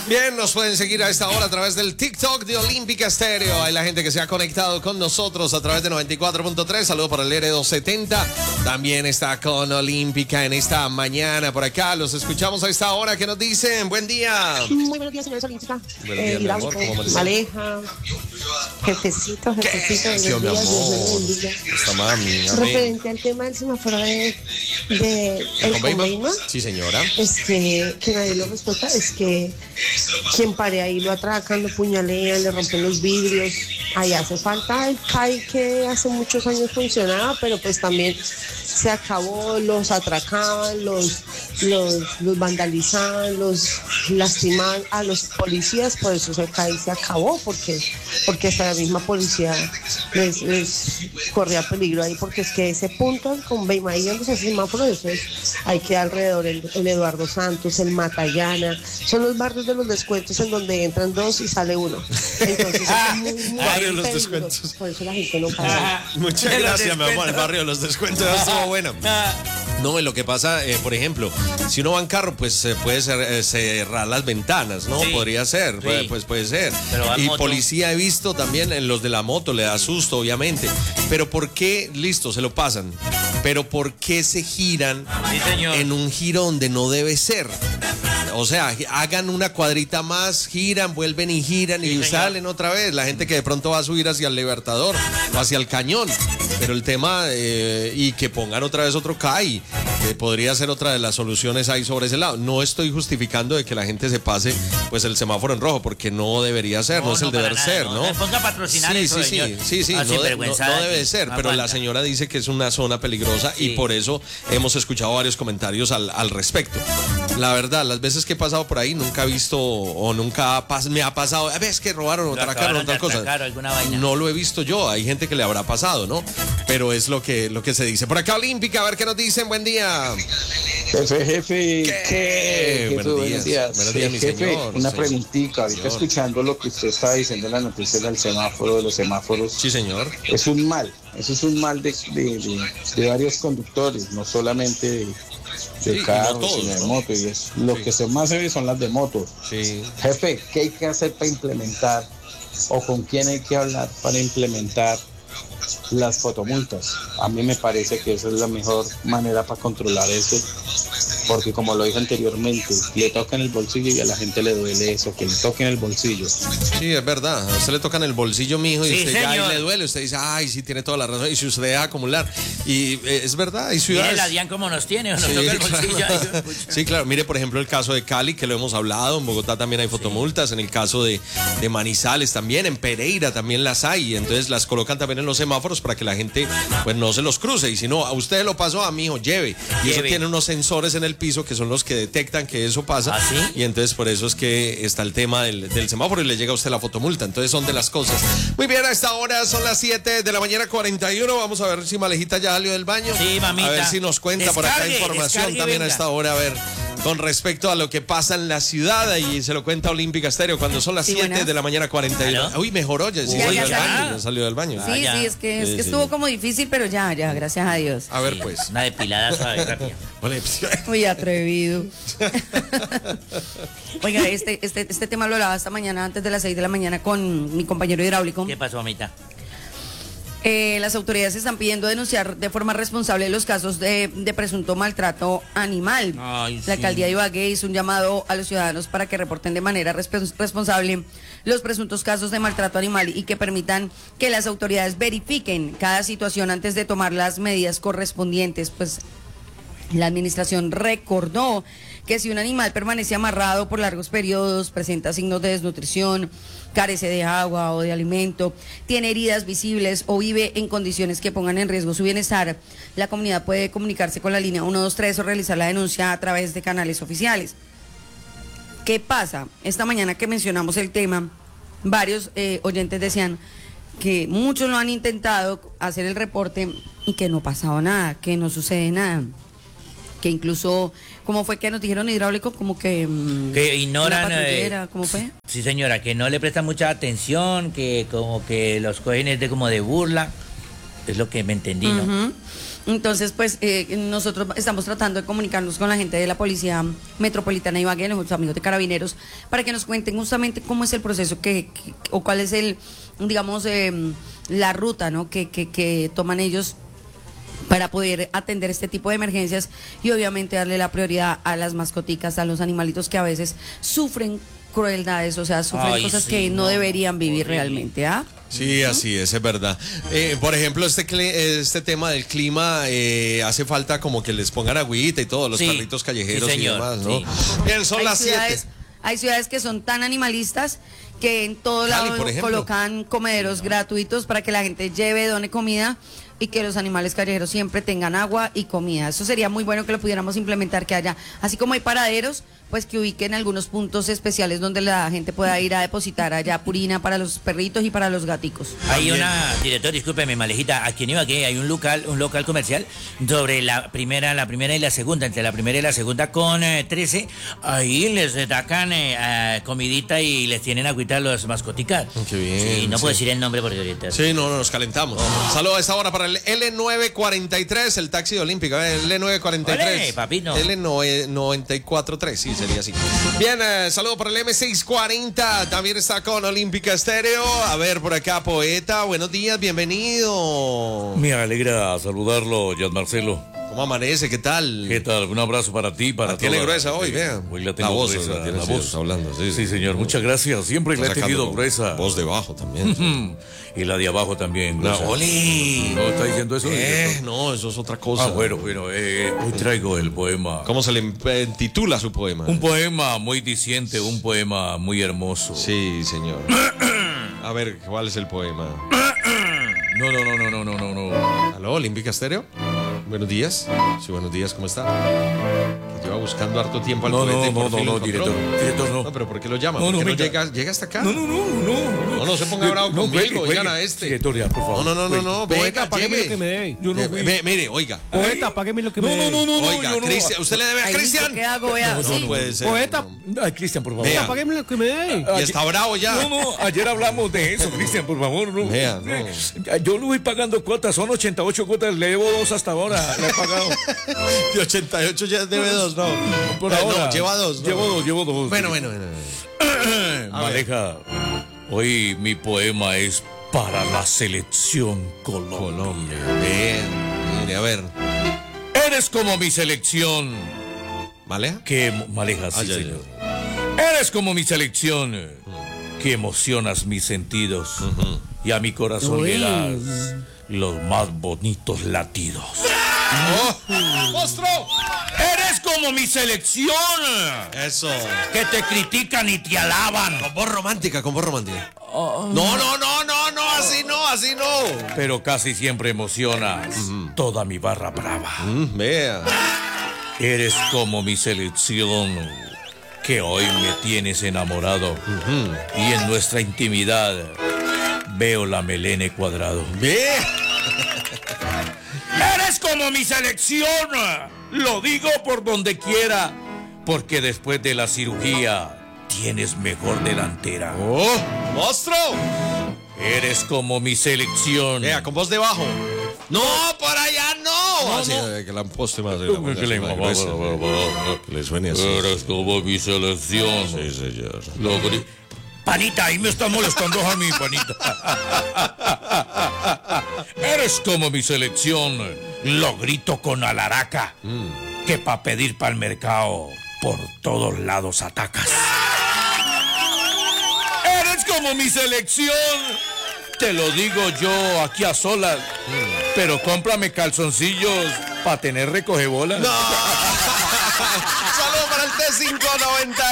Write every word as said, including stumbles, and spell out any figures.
Bien, nos pueden seguir a esta hora a través del TikTok de Olímpica Estéreo. Hay la gente que se ha conectado con nosotros a través de noventa y cuatro punto tres. Saludos para el R doscientos setenta. También está con Olímpica en esta mañana por acá. Los escuchamos a esta hora. ¿Qué nos dicen? Buen día. Muy buenos días, señores Olímpica. Buenos días, eh, mi amor. ¿Cómo amanece? Maleja, jefecito, jefecito. ¿Qué? Buenos Mi días, amor. Dios bendiga. Esta mami. Amén. Referente al tema del semáforo de, de el Conveima, sí, señora. es que, que nadie lo respeta, es que quien pare ahí lo atracan, lo puñalean, le rompen los vidrios. Ahí hace falta el C A I que hace muchos años funcionaba, pero pues también se acabó, los atracaban, los, los, los vandalizaban, los lastimaban a los policías, por eso el C A I se acabó, porque, porque hasta la misma policía les, les corría peligro ahí, porque es que ese punto, con Conveima, ahí donde se hace semáforo, eso es, hay que alrededor el, el Eduardo Santos, el Matallana, son los barrios de los descuentos en donde entran dos y sale uno. Entonces, es muy, muy barrio de los peligroso, descuentos. por eso la gente no para. Muchas gracias, mi amor. El barrio de los descuentos estuvo bueno. No, lo que pasa, eh, por ejemplo, si uno va en carro, pues se eh, puede ser, eh, cerrar las ventanas, ¿no? Sí. Podría ser, sí. puede, pues puede ser. Y moto. Policía he visto también en los de la moto, le da susto, obviamente. Pero ¿por qué? Listo, se lo pasan. Pero ¿por qué se giran sí, en un giro donde no debe ser? O sea, hagan una cuadrita más, giran, vuelven y giran sí, y señor. Salen otra vez. La gente que de pronto va a subir hacia el Libertador o hacia el Cañón. Pero el tema, eh, y que pongan otra vez otro C A I, que podría ser otra de las soluciones ahí sobre ese lado. No estoy justificando de que la gente se pase pues el semáforo en rojo, porque no debería ser, no, no es el no deber nada, ser, ¿no? ¿no? Ponga a patrocinar sí, eso, sí, señor. sí, sí, sí, no, de, no, no debe ser, no pero la señora dice que es una zona peligrosa sí. y por eso hemos escuchado varios comentarios al, al respecto. La verdad, las veces que he pasado por ahí nunca he visto o nunca ha pas, me ha pasado, ves que robaron o atracaron o tal cosa. No lo he visto yo, hay gente que le habrá pasado, ¿no? Pero es lo que, lo que se dice. Por acá Olímpica, a ver qué nos dicen. Buen día. Jefe, jefe. ¿Qué? ¿Qué? Buenos, días. buenos días. Buenos días, mi jefe, señor. una sí. preguntita. Ahorita señor. Escuchando lo que usted estaba diciendo en la noticia del semáforo, de los semáforos. Sí, señor. Es un mal. Eso es un mal de, de, de, de varios conductores, no solamente de, de sí, carros, no todos, sino de ¿no? motos. Y es, lo sí. que se más se ve son las de motos. Sí. Jefe, ¿qué hay que hacer para implementar o con quién hay que hablar para implementar las fotomultas? A mí me parece que esa es la mejor manera para controlar eso, porque como lo dije anteriormente, le toca en el bolsillo y a la gente le duele eso, que le toque en el bolsillo. Sí, es verdad, a usted le toca en el bolsillo, mijo, y sí, usted señor. ya ahí le duele, usted dice, ay, sí, tiene toda la razón, y si usted deja acumular, y eh, es verdad, hay ciudades... Mire la DIAN como nos tiene, o nos sí, toca el bolsillo. Claro. Sí, claro, mire, por ejemplo, el caso de Cali, que lo hemos hablado, en Bogotá también hay fotomultas, sí. en el caso de, de Manizales también, en Pereira también las hay, entonces las colocan también en los semáforos para que la gente pues no se los cruce, y si no, a usted lo pasó, a mi hijo, lleve, y lleve. Eso tiene unos sensores en el piso que son los que detectan que eso pasa, ¿ah, sí? Y entonces por eso es que está el tema del, del semáforo y le llega a usted la fotomulta, entonces son de las cosas. Muy bien, a esta hora son las siete de la mañana cuarenta y uno, vamos a ver si Malejita ya salió del baño. Sí, mamita. A ver si nos cuenta descargue, por acá información también venga. A esta hora, a ver, con respecto a lo que pasa en la ciudad, y se lo cuenta Olímpica Estéreo cuando son las sí, siete de la mañana cuarenta y uno. ¿Aló? Uy, mejoró, ya, sí, ya, salió, ya, del baño, ya salió del baño. Sí, ah, sí, es que, es que estuvo como difícil, pero ya, ya, gracias a Dios. A ver, sí, pues. Una depilada suave, rápida. Muy atrevido. Oiga, este, este, este tema lo hablaba esta mañana, antes de las seis de la mañana, con mi compañero hidráulico. ¿Qué pasó, mamita? Eh, las autoridades están pidiendo denunciar de forma responsable los casos de, de presunto maltrato animal. Ay, la sí. alcaldía de Ibagué hizo un llamado a los ciudadanos para que reporten de manera resp- responsable los presuntos casos de maltrato animal y que permitan que las autoridades verifiquen cada situación antes de tomar las medidas correspondientes. Pues la administración recordó que si un animal permanece amarrado por largos periodos, presenta signos de desnutrición, carece de agua o de alimento, tiene heridas visibles o vive en condiciones que pongan en riesgo su bienestar, la comunidad puede comunicarse con la línea uno dos tres o realizar la denuncia a través de canales oficiales. ¿Qué pasa? Esta mañana que mencionamos el tema, varios eh, oyentes decían que muchos lo han intentado hacer el reporte y que no ha pasado nada, que no sucede nada. Que incluso, ¿cómo fue que nos dijeron hidráulico? Como que... Que ignoran... Eh, ¿Cómo fue? Sí, señora, que no le prestan mucha atención, que como que los cogen es de como de burla. Es lo que me entendí, ¿no? Uh-huh. Entonces, pues eh, nosotros estamos tratando de comunicarnos con la gente de la Policía Metropolitana de Ibagué, nuestros amigos de Carabineros, para que nos cuenten justamente cómo es el proceso que, que o cuál es el, digamos, eh, la ruta, ¿no? que, que, que toman ellos para poder atender este tipo de emergencias y obviamente darle la prioridad a las mascoticas, a los animalitos que a veces sufren crueldades, o sea, sufren Ay, cosas sí, que no, no, deberían vivir horrible. realmente, ¿ah? Sí, así es, es verdad. Eh, por ejemplo, este cli- este tema del clima, eh, hace falta como que les pongan agüita y todo, los Sí, perritos callejeros sí, y señor, demás, ¿no? sí. Bien, son Hay las ciudades, siete. hay ciudades que son tan animalistas que en todo Cali, lado por ejemplo. colocan comederos gratuitos para que la gente lleve, done comida y que los animales callejeros siempre tengan agua y comida. Eso sería muy bueno que lo pudiéramos implementar, que haya, así como hay paraderos, pues que ubiquen algunos puntos especiales donde la gente pueda ir a depositar allá purina para los perritos y para los gaticos. Hay una, director, discúlpeme, Malejita, aquí en Ibagué hay un local, un local comercial sobre la primera, la primera y la segunda, entre la primera y la segunda con eh, trece, ahí les sacan eh, eh, comidita y les tienen agüita a los mascoticas. Qué bien, Sí, no sí. puedo decir el nombre porque ahorita. Sí, no, no, nos calentamos. Saludos a esta hora para el L nueve cuarenta y tres, el taxi de Olímpica. El L nueve cuarenta y tres. Ole, papito. L noventa y cuatro tres, sí, sería así. Bien, eh, saludo para el M seiscientos cuarenta. También está con Olímpica Estéreo. A ver, por acá, Poeta. Buenos días, bienvenido. Me alegra saludarlo, Yad Marcelo. ¿Cómo amanece? ¿Qué tal? ¿Qué tal? Un abrazo para ti, para La tiene toda- gruesa hoy, sí, vea. Hoy la tengo La voz, gruesa, la tiene, la sí, voz. está hablando, sí, Sí, sí. señor, muchas gracias. Siempre la he Está tenido sacando gruesa. Voz de bajo también. sí. Mm, Y la de abajo también. No, gruesa. Oli. ¿No está diciendo eso? Eh, director? no, eso es otra cosa. Ah, bueno, bueno, eh, hoy traigo el poema. ¿Cómo se le eh, titula su poema? Un poema muy diciente, un poema muy hermoso. Sí, señor. A ver, ¿cuál es el poema? No, no, no, no, no, no, no, no. ¿Aló, Olímpica Estéreo? Buenos días. Sí, buenos días, ¿cómo está? Que lleva buscando harto tiempo al No, poeta no, y por no, no, fin lo no, encontró. director. Director, no. No, pero ¿por qué lo llama? No, ¿Por no, qué no venga. llega, llega hasta acá? No, no, no, no. No, no se ponga bravo conmigo, cuelgue, oigan cuelgue. a este. Director, ya, por favor. No, no, no, no, no, Cuelgue. venga, págueme llegue. lo que me debe. Yo no Eh, fui. ve- mire, oiga. Poeta, págueme lo que No, me no, debe. no, no, Oiga, yo no. Cristian, ¿usted le debe a Ahí dice, Cristian? ¿qué hago, vea? No, Sí. no puede ser. Poeta, Ay, Cristian, por favor. Vea. págueme lo que me debe. Y está bravo ya. No, no, ayer hablamos de eso, Cristian, por favor. No. Vea, no. Eh, Yo lo voy pagando cuotas, son ochenta y ocho cuotas, le debo dos hasta ahora, le he pagado. De ochenta y ocho ya debe dos, no. Por Eh, ahora. No, lleva dos. ¿no? Llevo dos, llevo dos. Bueno, bueno, bueno. A Maleja, hoy mi poema es para la selección Colombia. Colombia. Bien, mire, a ver. Eres como mi selección. ¿Maleja? Que Maleja, sí, Ah, ya, ya. señor. Eres como mi selección. Que emocionas mis sentidos. Y a mi corazón Uy. le das los más bonitos latidos. ¡Monstruo! Eres como mi selección. Eso. Que te critican y te alaban. Con voz romántica, con voz romántica. No, no, no, no, no, así no, así no. Pero casi siempre emocionas toda mi barra brava. Mm, vea. Eres como mi selección, que hoy me tienes enamorado. Y en nuestra intimidad veo la melene cuadrado. Ve. Eres como mi selección, lo digo por donde quiera, porque después de la cirugía tienes mejor delantera. ¡Oh! ¡Monstruo! Eres como mi selección. Vea, con voz debajo. No, por allá no. Así, eh, que la imposte más. Que le- Que le suene así. Eres como mi selección. Sí, señor. Lo gri- Panita, ahí me está molestando a mi panita. Eres como mi selección, lo grito con alaraca, que pa' pedir pa'l mercado por todos lados atacas. Eres como mi selección, te lo digo yo aquí a solas, pero cómprame calzoncillos pa' tener recogebolas. Saludos para el T cinco noventa.